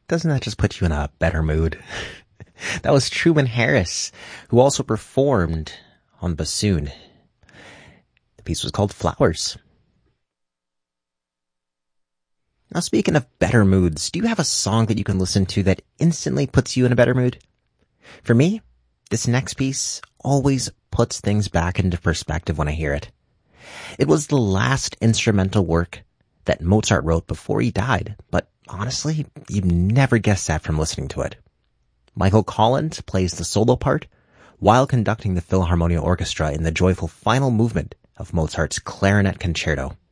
Doesn't that just put you in a better mood? That was Truman Harris, who also performed on bassoon. The piece was called Flowers. Now, speaking of better moods, do you have a song that you can listen to that instantly puts you in a better mood? For me, this next piece always puts things back into perspective when I hear it. It was the last instrumental work that Mozart wrote before he died, but honestly, you'd never guess that from listening to it. Michael Collins plays the solo part while conducting the Philharmonia Orchestra in the joyful final movement of Mozart's Clarinet Concerto.